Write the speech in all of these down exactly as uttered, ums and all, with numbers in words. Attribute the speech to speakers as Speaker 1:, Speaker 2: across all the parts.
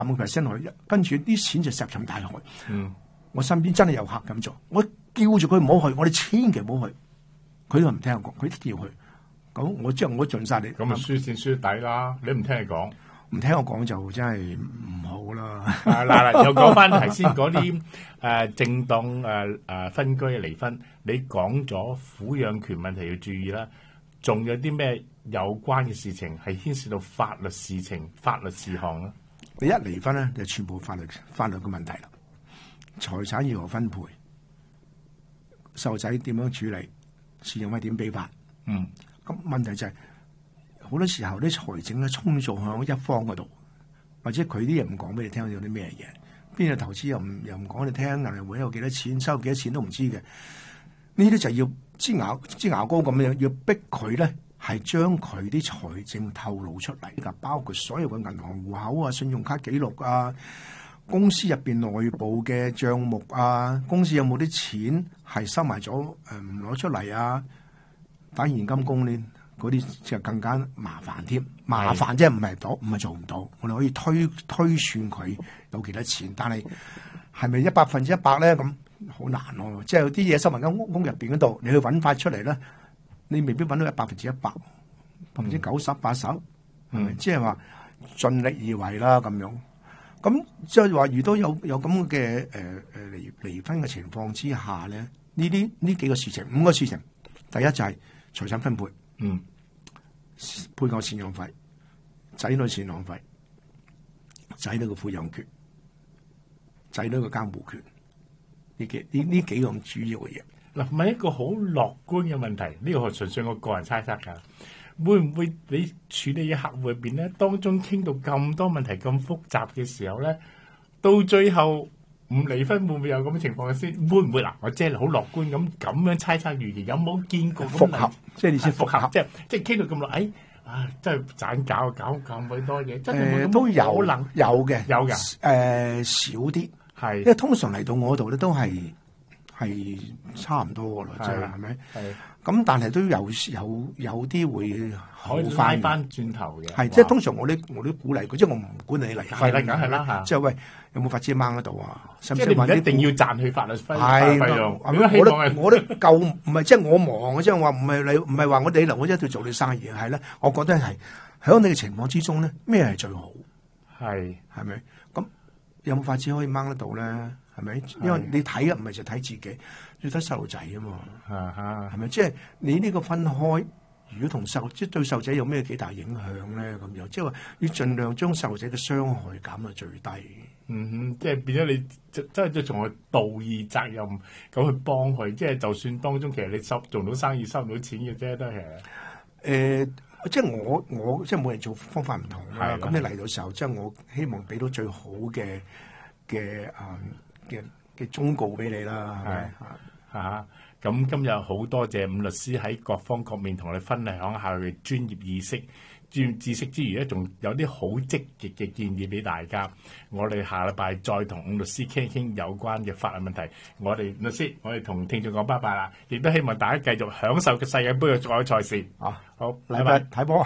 Speaker 1: 五 percent 去，跟住啲錢就石沉大海。
Speaker 2: 嗯，
Speaker 1: 我身邊真係有客咁做，我叫住佢唔好去，我哋千祈唔好去，佢都唔聽我講，佢一定要去。咁我即係我盡晒你。
Speaker 2: 咁啊輸錢輸底啦！你唔聽佢講，
Speaker 1: 唔聽我講就真係唔好啦。
Speaker 2: 嗱嗱，又講翻頭先嗰啲誒正當誒誒分居離婚，你講咗撫養權問題要注意啦，仲有啲咩有關嘅事情係牽涉到法律事情、法律事項咧？
Speaker 1: 你一離婚咧，就全部法律法律嘅問題啦。財產如何分配，細路仔點樣處理，贍養費點俾法？
Speaker 2: 嗯，
Speaker 1: 咁問題就係、是、好多時候啲財政咧衝咗向一方嗰度，或者佢啲嘢唔講俾你聽有啲咩嘢，邊個投資又唔又唔講你聽，銀行會有幾多錢，收幾多錢都唔知嘅。呢啲就要支牙支牙膏咁樣，要逼佢咧係將佢啲財政透露出嚟㗎，包括所有嘅銀行戶口啊、信用卡記錄啊、公司入邊內部嘅帳目啊、公司有冇啲錢係收埋咗誒唔攞出嚟啊，打現金供呢嗰啲就更加麻煩添，麻煩即係唔係到唔係做唔到，我哋可以推推算佢有幾多錢，但係係咪一百分之一百咧？咁好難咯、啊，即係有啲嘢收埋間屋屋入邊嗰度，你去揾法出嚟咧，你未必揾到一百分之一百，百分之九十八十，係咪？即係話盡力而為啦咁樣。咁即係話，如果有有咁嘅誒誒離離婚嘅情況之下咧，呢啲呢幾個事情，五個事情，第一就係財產分配，
Speaker 2: 嗯，
Speaker 1: 配偶贍養費、仔女贍養費、仔女嘅撫養權、仔女嘅監護權，呢幾呢呢幾樣主要嘅嘢。
Speaker 2: 嗱，唔係一個好樂觀嘅問題，呢、這個係純粹我個人猜測㗎。會唔會你處理嘅客戶入邊咧，當中傾到咁多問題咁複雜嘅時候咧，到最後唔離婚會唔會有咁嘅情況先？會唔會嗱？我即係好樂觀咁咁樣猜測預期，有冇見過
Speaker 1: 複合？即係你先複合，
Speaker 2: 即係即係傾到咁耐，哎啊，真係盞搞搞咁鬼多嘢，真
Speaker 1: 係、呃、
Speaker 2: 冇
Speaker 1: 都有
Speaker 2: 可能
Speaker 1: 有嘅
Speaker 2: 有嘅
Speaker 1: 誒、呃、少啲
Speaker 2: 係，因
Speaker 1: 為通常嚟到我度咧都係係差唔多㗎啦，即係係咪？係。咁但係都有有有啲會好
Speaker 2: 翻翻轉頭嘅，
Speaker 1: 係即係通常我啲我都鼓勵佢，即係我唔管你離婚，
Speaker 2: 係啦，梗係啦嚇。
Speaker 1: 即係喂，有冇法子掹得到啊？使唔使
Speaker 2: 即係你一定要賺佢法律費費用。
Speaker 1: 我都我都夠唔係即係我忙嘅，即係話唔係你唔係話我哋嚟我一度做你生意係咧。我覺得係喺你嘅情況之中咧，咩係最好？係係咪？咁有冇法子可以掹得到咧？係咪？因為你睇嘅唔係就睇自己，要睇細路仔啊嘛。係咪？即係你呢個分開，如果同細即係對細路仔有咩幾大影響咧？咁樣即係話要盡量將細路仔嘅傷害減到最低。
Speaker 2: 嗯哼，即係變咗你即係即係從佢道義責任咁去幫佢。即係就算當中其實你收做到生意收唔到錢嘅啫，都係。誒、
Speaker 1: 呃，即係我我即係每人做方法唔同啦。咁你嚟到時候，即係我希望俾到最好嘅嘅啊。嘅嘅忠告俾你啦，係咪
Speaker 2: 嚇？咁今日好多謝伍律師喺各方各面同我哋分享下佢嘅專業意識、專知識之餘咧，仲有啲好積極嘅建議俾大家。我哋下禮拜再同伍律師傾一傾有關嘅法律問題。我哋律師，我哋同聽眾講拜拜啦，亦都希望大家繼續享受嘅世界盃嘅賽事。啊，好，禮拜
Speaker 1: 睇波。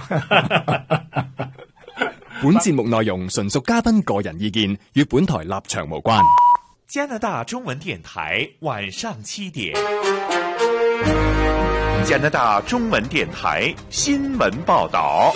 Speaker 3: 本節目內容純屬嘉賓個人意見，與本台立場無關。
Speaker 4: 加拿大中文電台晚上七點，加拿大中文電台新聞報道。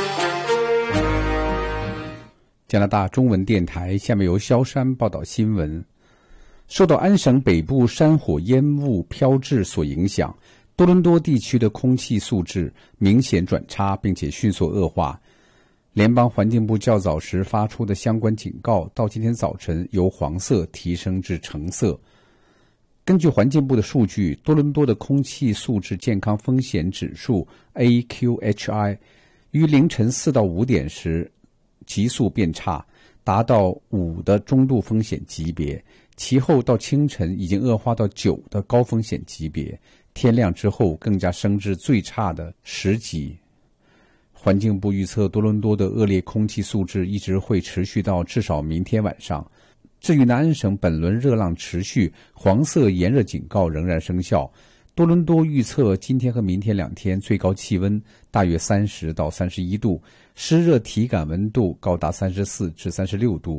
Speaker 5: 加拿大中文電台下面由蕭山報道新聞。受到安省北部山火煙霧飄至所影響，多倫多地區的空氣素質明顯轉差，並且迅速惡化。聯邦環境部較早時發出的相關警告，到今天早晨由黃色提升至橙色。根據環境部的數據，多倫多的空氣素質健康風險指數 A Q H I 於凌晨四到五點時急速變差，達到五的中度風險級別，其後到清晨已經惡化到九的高風險級別，天亮之後更加升至最差的十級。環境部預測多倫多的惡劣空氣素質一直會持續到至少明天晚上。至於南安省本輪熱浪持續，黃色炎熱警告仍然生效。多倫多預測今天和明天兩天最高氣溫大約三十到三十一度，濕熱體感溫度高達三十四至三十六度。